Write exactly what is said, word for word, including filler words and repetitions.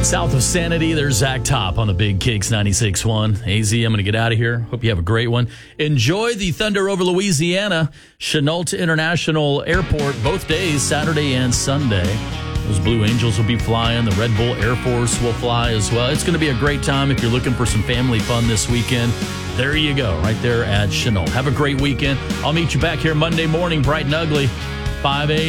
South of Sanity, there's Zach Top on the Big Kicks ninety-six point one. A Z, I'm going to get out of here. Hope you have a great one. Enjoy the Thunder over Louisiana, Chenault International Airport, both days, Saturday and Sunday. Those Blue Angels will be flying. The Red Bull Air Force will fly as well. It's going to be a great time if you're looking for some family fun this weekend. There you go, right there at Chenault. Have a great weekend. I'll meet you back here Monday morning, bright and ugly, five a.m.